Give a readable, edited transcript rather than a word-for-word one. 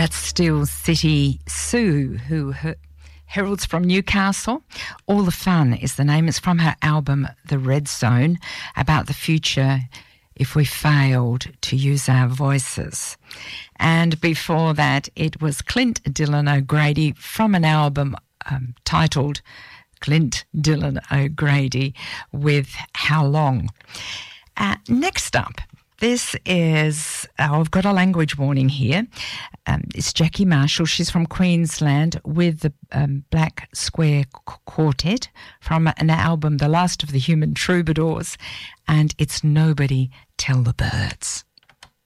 That's Steel City Sue, who heralds from Newcastle. All the Fun is the name. It's from her album The Red Zone, about the future if we failed to use our voices. And before that, it was Clint Dylan O'Grady from an album titled Clint Dylan O'Grady with How Long. Next up, this is, I've got a language warning here. It's Jackie Marshall. She's from Queensland with the Black Square Quartet from an album, The Last of the Human Troubadours, and it's Nobody Tell the Birds.